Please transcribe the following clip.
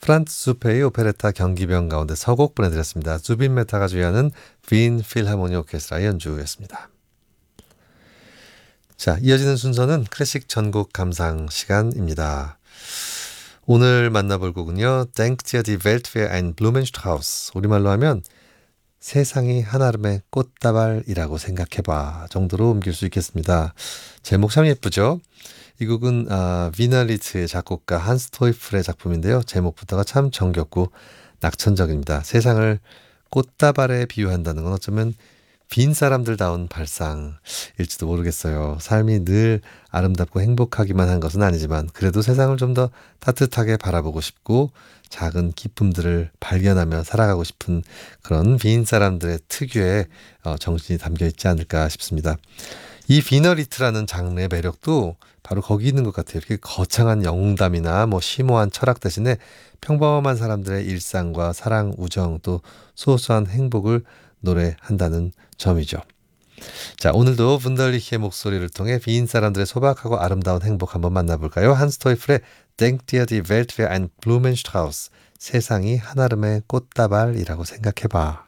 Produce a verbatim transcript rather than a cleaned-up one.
프란츠 수페의 오페레타 경기병 가운데 서곡 보내드렸습니다. 주빈 메타가 주의하는 빈 필하모니 오케스트라의 연주였습니다. 자, 이어지는 순서는 클래식 전곡 감상 시간입니다. 오늘 만나볼 곡은요. Denk dir die Welt wäre ein Blumenstrauß. 우리말로 하면 세상이 한아름의 꽃다발이라고 생각해봐 정도로 옮길 수 있겠습니다. 제목 참 예쁘죠? 이 곡은 아, 위너리트의 작곡가 한스 토이플의 작품인데요. 제목부터가 참 정겹고 낙천적입니다. 세상을 꽃다발에 비유한다는 건 어쩌면 빈 사람들다운 발상일지도 모르겠어요. 삶이 늘 아름답고 행복하기만 한 것은 아니지만 그래도 세상을 좀 더 따뜻하게 바라보고 싶고 작은 기쁨들을 발견하며 살아가고 싶은 그런 빈 사람들의 특유의 어, 정신이 담겨 있지 않을까 싶습니다. 이 비너리트라는 장르의 매력도 바로 거기 있는 것 같아요. 이렇게 거창한 영웅담이나 뭐 심오한 철학 대신에 평범한 사람들의 일상과 사랑, 우정 또 소소한 행복을 노래한다는 점이죠. 자, 오늘도 분덜리히의 목소리를 통해 빈 사람들의 소박하고 아름다운 행복 한번 만나볼까요? 한스 토이플의 Denk dir die Welt wäre ein Blumenstrauß. 세상이 한아름의 꽃다발이라고 생각해봐.